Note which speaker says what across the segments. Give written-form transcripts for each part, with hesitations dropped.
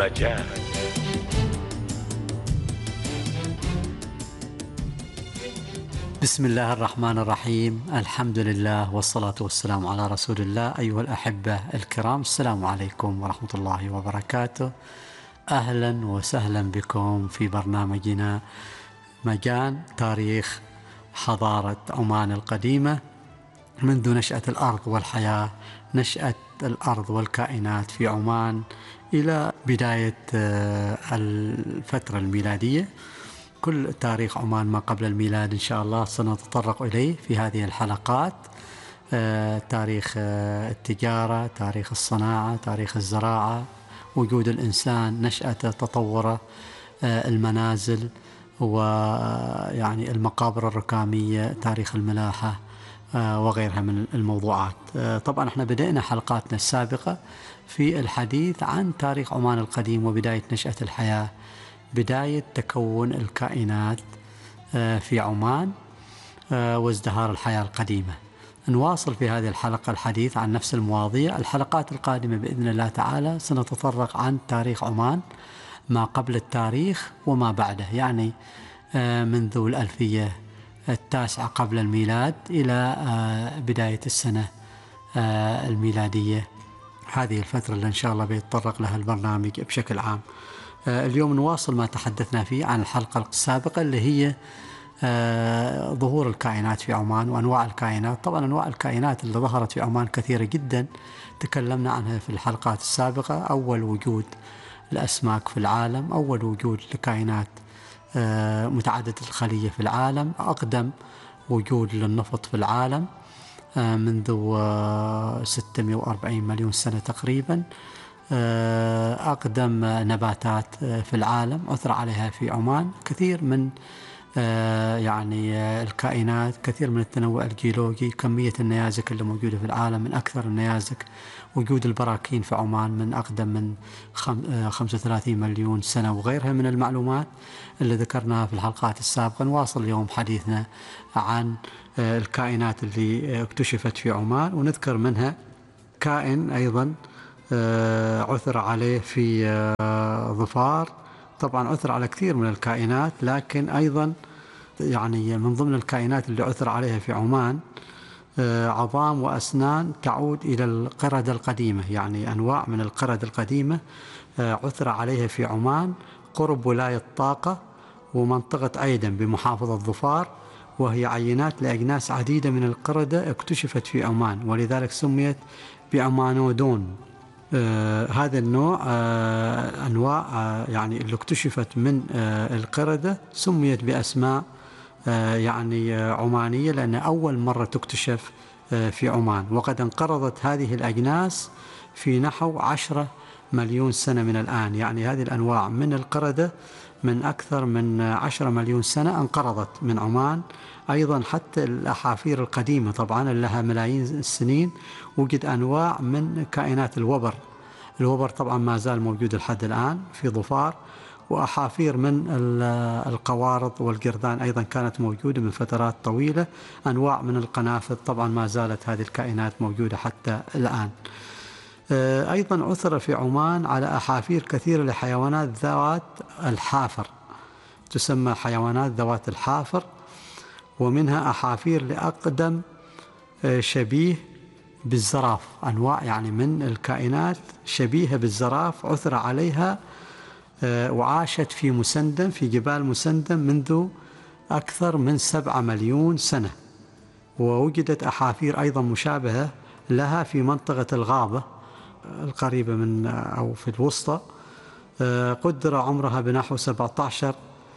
Speaker 1: مجال.
Speaker 2: بسم الله الرحمن الرحيم، الحمد لله والصلاة والسلام على رسول الله. أيها الأحبة الكرام، السلام عليكم ورحمة الله وبركاته. أهلا وسهلا بكم في برنامجنا مجال تاريخ حضارة عمان القديمة منذ نشأة الأرض والحياة، نشأة الأرض والكائنات في عمان إلى بداية الفترة الميلادية. كل تاريخ عمان ما قبل الميلاد إن شاء الله سنتطرق إليه في هذه الحلقات. تاريخ التجارة، تاريخ الصناعة، تاريخ الزراعة، وجود الإنسان، نشأته، تطوره، المنازل، ويعني المقابر الركامية، تاريخ الملاحة وغيرها من الموضوعات. طبعا احنا بدأنا حلقاتنا السابقة في الحديث عن تاريخ عمان القديم وبداية نشأة الحياة، بداية تكون الكائنات في عمان وازدهار الحياة القديمة. نواصل في هذه الحلقة الحديث عن نفس المواضيع. الحلقات القادمة بإذن الله تعالى سنتطرق عن تاريخ عمان ما قبل التاريخ وما بعده، يعني منذ الألفية التاسعة قبل الميلاد إلى بداية السنة الميلادية. هذه الفترة اللي إن شاء الله بيتطرق لها البرنامج بشكل عام. اليوم نواصل ما تحدثنا فيه عن الحلقة السابقة اللي هي ظهور الكائنات في عمان وأنواع الكائنات. طبعا أنواع الكائنات اللي ظهرت في عمان كثيرة جدا، تكلمنا عنها في الحلقات السابقة. أول وجود الأسماك في العالم، أول وجود لكائنات متعددة الخلية في العالم، أقدم وجود للنفط في العالم منذ 640 مليون سنة تقريبا، أقدم نباتات في العالم عثر عليها في عمان، كثير من يعني الكائنات، كثير من التنوع الجيولوجي، كمية النيازك اللي موجودة في العالم من أكثر النيازك، وجود البراكين في عمان من أقدم من 35 مليون سنة، وغيرها من المعلومات اللي ذكرناها في الحلقات السابقة. نواصل اليوم حديثنا عن الكائنات اللي اكتشفت في عمان، ونذكر منها كائن أيضا عثر عليه في ظفار. طبعا عثر على كثير من الكائنات، لكن أيضا يعني من ضمن الكائنات اللي عثر عليها في عمان عظام وأسنان تعود إلى القردة القديمة، يعني أنواع من القردة القديمة عثر عليها في عمان قرب ولاية طاقة ومنطقة أيدن بمحافظة ظفار، وهي عينات لأجناس عديدة من القردة اكتشفت في عمان، ولذلك سميت بعمانودون. هذا النوع أنواع يعني اللي اكتشفت من القردة سميت بأسماء يعني عمانية، لأن أول مرة تكتشف في عمان. وقد انقرضت هذه الأجناس في نحو 10 مليون سنة من الآن، يعني هذه الأنواع من القردة من أكثر من 10 مليون سنة انقرضت من عمان. أيضا حتى الأحافير القديمة طبعا لها ملايين السنين، وجد أنواع من كائنات الوبر. الوبر طبعا ما زال موجود لحد الآن في ظفار، وأحافير من القوارض والقردان أيضا كانت موجودة من فترات طويلة. أنواع من القنافذ طبعا ما زالت هذه الكائنات موجودة حتى الآن. أيضا عثر في عمان على أحافير كثيرة لحيوانات ذوات الحافر، تسمى حيوانات ذوات الحافر، ومنها أحافير لأقدم شبيه بالزراف، أنواع يعني من الكائنات شبيهة بالزراف عثر عليها وعاشت في مسندم، في جبال مسندم منذ أكثر من 7 مليون سنة. ووجدت أحافير أيضا مشابهة لها في منطقة الغابة القريبة من أو في الوسطى، قدر عمرها بنحو 17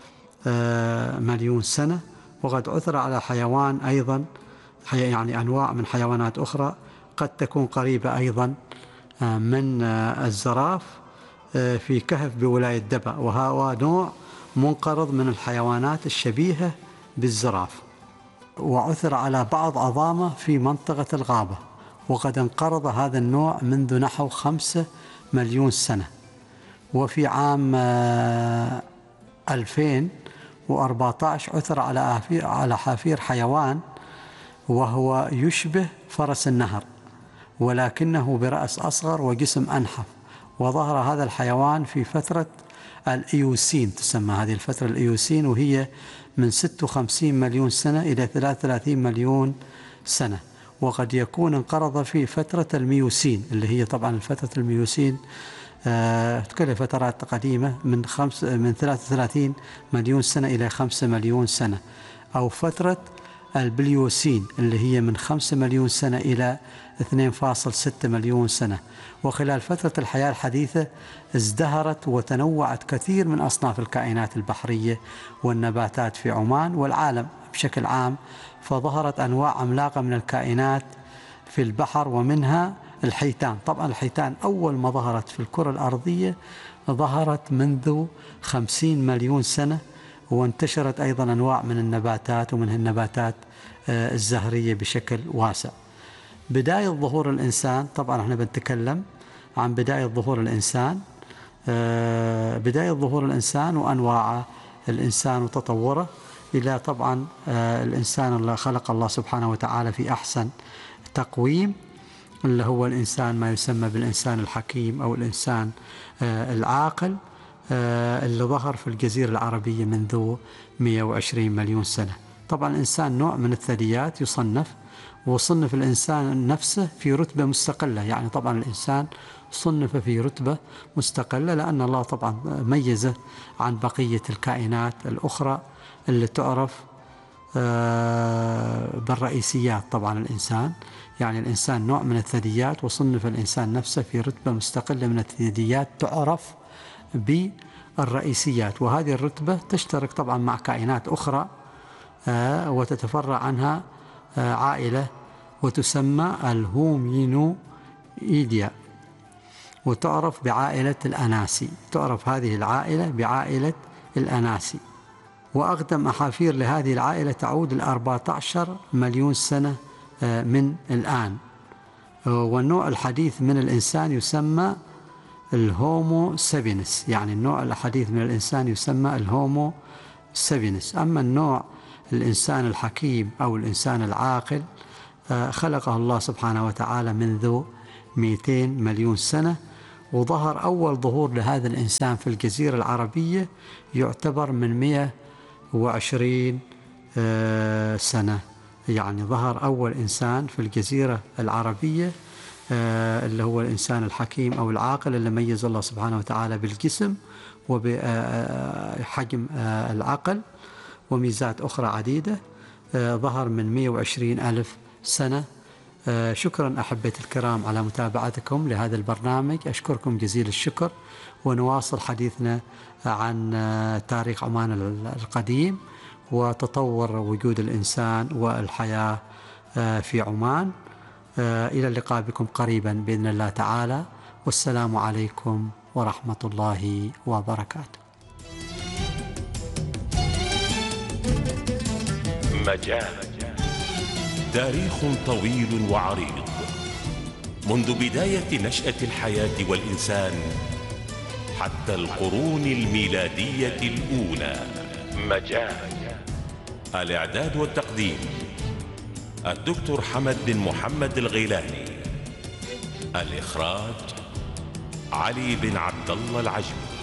Speaker 2: مليون سنة. وقد عثر على حيوان أيضا، يعني أنواع من حيوانات أخرى قد تكون قريبة أيضا من الزراف في كهف بولاية دبا، وهو نوع منقرض من الحيوانات الشبيهة بالزراف. وعثر على بعض عظامه في منطقة الغابة، وقد انقرض هذا النوع منذ نحو 5 مليون سنة. وفي عام 2014 عثر على حافير حيوان وهو يشبه فرس النهر، ولكنه برأس أصغر وجسم أنحف، وظهر هذا الحيوان في فترة الإيوسين، تسمى هذه الفترة الإيوسين، وهي من 56 مليون سنة إلى 33 مليون سنة. وقد يكون انقرض في فترة الميوسين، اللي هي طبعا فترة الميوسين كل فترات قديمة من 33 مليون سنة إلى 5 مليون سنة، أو فترة البليوسين اللي هي من 5 مليون سنة إلى 2.6 مليون سنة. وخلال فترة الحياة الحديثة ازدهرت وتنوعت كثير من أصناف الكائنات البحرية والنباتات في عمان والعالم بشكل عام، فظهرت أنواع عملاقة من الكائنات في البحر، ومنها الحيتان. طبعا الحيتان أول ما ظهرت في الكرة الأرضية ظهرت منذ 50 مليون سنة، وانتشرت أيضا أنواع من النباتات، ومنها النباتات الزهرية بشكل واسع. بداية ظهور الإنسان، طبعا احنا بنتكلم عن بداية ظهور الإنسان، بداية ظهور الإنسان وأنواع الإنسان وتطوره إلى طبعا الإنسان اللي خلق الله سبحانه وتعالى في أحسن تقويم، اللي هو الإنسان ما يسمى بالإنسان الحكيم أو الإنسان العاقل، اللي ظهر في الجزيرة العربية منذ 120 مليون سنة. طبعا الإنسان نوع من الثدييات يصنف، وصنف الإنسان نفسه في رتبة مستقلة. يعني طبعا الإنسان صنف في رتبة مستقلة لأن الله طبعا ميزه عن بقية الكائنات الأخرى اللي تعرف بالرئيسيات. طبعا الإنسان يعني الإنسان نوع من الثدييات، وصنف الإنسان نفسه في رتبة مستقلة من الثدييات تعرف بالرئيسيات، وهذه الرتبة تشترك طبعا مع كائنات أخرى وتتفرع عنها عائلة وتسمى الهومينويديا، وتعرف بعائلة الأناسي. تعرف هذه العائلة بعائلة الأناسي، وأقدم أحافير لهذه العائلة تعود ل 14 مليون سنة من الآن. والنوع الحديث من الإنسان يسمى الهومو سابينس، يعني النوع الحديث من الإنسان يسمى الهومو سابينس. أما النوع الإنسان الحكيم أو الإنسان العاقل خلقه الله سبحانه وتعالى منذ 200 مليون سنة، وظهر أول ظهور لهذا الإنسان في الجزيرة العربية يعتبر من 120 سنة. يعني ظهر أول إنسان في الجزيرة العربية اللي هو الإنسان الحكيم أو العاقل، اللي ميز الله سبحانه وتعالى بالجسم وبحجم العقل وميزات أخرى عديدة. ظهر من 120 ألف سنة. شكرا أحبتي الكرام على متابعتكم لهذا البرنامج، أشكركم جزيل الشكر، ونواصل حديثنا عن تاريخ عمان القديم وتطور وجود الإنسان والحياة في عمان. إلى اللقاء بكم قريبا بإذن الله تعالى، والسلام عليكم ورحمة الله وبركاته.
Speaker 1: مجال تاريخ طويل وعريض منذ بداية نشأة الحياة والإنسان حتى القرون الميلادية الأولى. مجال الإعداد والتقديم الدكتور حمد بن محمد الغيلاني، الإخراج علي بن عبد الله العجمي.